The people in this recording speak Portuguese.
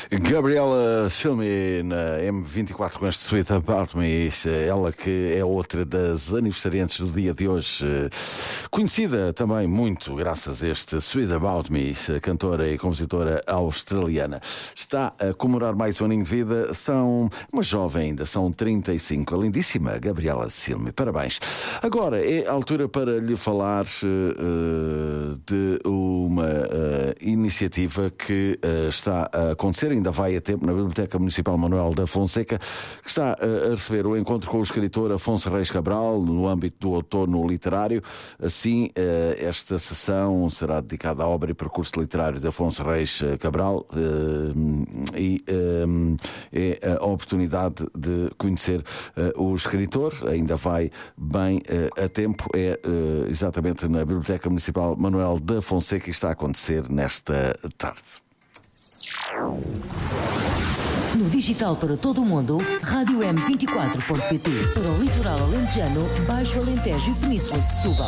Gabriela Cilmi na M24 com este Sweet About Me, ela que é outra das aniversariantes do dia de hoje, conhecida também muito graças a este Sweet About Me, cantora e compositora australiana. Está a comemorar mais um aninho de vida, são uma jovem ainda, são 35, a lindíssima Gabriela Cilmi, parabéns. Agora é a altura para lhe falar de uma iniciativa que está a acontecer, ainda vai a tempo, na Biblioteca Municipal Manuel da Fonseca, que está a receber o encontro com o escritor Afonso Reis Cabral no âmbito do outono literário. Assim, esta sessão será dedicada à obra e percurso literário de Afonso Reis Cabral e é a oportunidade de conhecer o escritor. Ainda vai bem a tempo, é exatamente na Biblioteca Municipal Manuel da Fonseca e está a acontecer nesta tarde. No digital para todo o mundo, Rádio M24.pt. Para o litoral alentejano, Baixo Alentejo e Península de Setúbal.